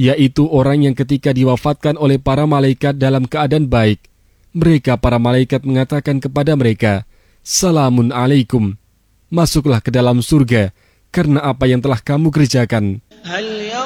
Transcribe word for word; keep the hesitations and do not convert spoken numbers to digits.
yaitu orang yang ketika diwafatkan oleh para malaikat dalam keadaan baik, mereka para malaikat mengatakan kepada mereka, Salamun alaikum, masuklah ke dalam surga karena apa yang telah kamu kerjakan. هل